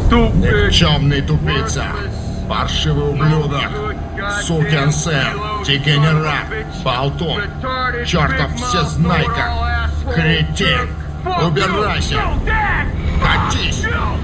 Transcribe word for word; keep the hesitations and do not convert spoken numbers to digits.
Никчемный тупица, паршивый ублюдок, сукин сын, дегенерат, болтун, чертов всезнайка, кретин, убирайся, катись!